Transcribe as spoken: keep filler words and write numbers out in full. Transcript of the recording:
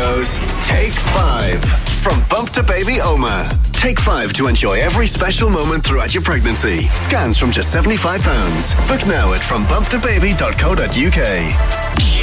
goes Take Five from Bump to Baby Oma. Take five to enjoy every special moment throughout your pregnancy. Scans from just seventy-five pounds. Book now at from bump to baby dot co dot uk.